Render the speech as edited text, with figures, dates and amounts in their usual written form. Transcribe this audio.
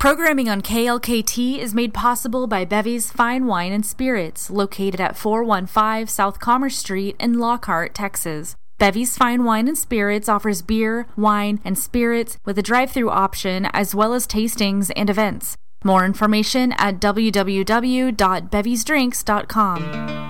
Programming on KLKT is made possible by Bevy's Fine Wine and Spirits, located at 415 South Commerce Street in Lockhart, Texas. Bevy's Fine Wine and Spirits offers beer, wine, and spirits with a drive-thru option as well as tastings and events. More information at www.bevysdrinks.com.